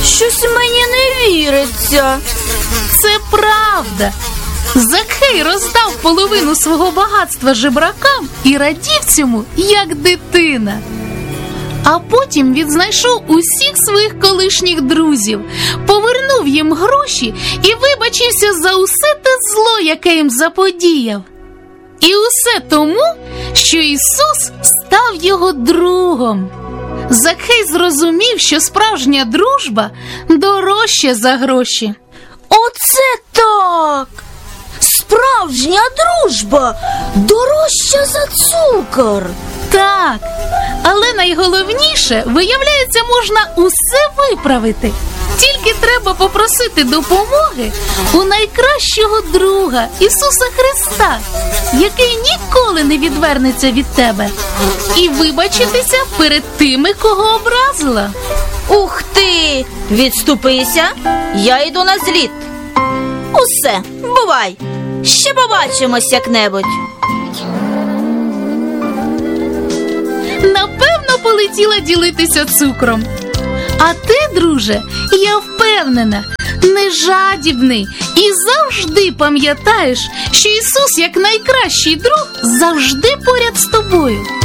Щось мені не віриться. Це правда. Закхей роздав половину свого багатства жебракам і радів цьому, як дитина. А потім він знайшов усіх своїх колишніх друзів, повернув їм гроші і вибачився за усе те зло, яке їм заподіяв. І усе тому, що Ісус став його другом. Закхей зрозумів, що справжня дружба дорожча за гроші. Оце так! Справжня дружба дорожча за цукор. Так, але найголовніше, виявляється, можна усе виправити. Тільки треба попросити допомоги у найкращого друга Ісуса Христа, який ніколи не відвернеться від тебе, і вибачитися перед тими, кого образила. Ух ти! Відступися, я йду на зліт. Усе, бувай! Ще побачимось як-небудь. Напевно, полетіла ділитися цукром. А ти, друже, я впевнена, не жадібний і завжди пам'ятаєш, що Ісус, як найкращий друг, завжди поряд з тобою.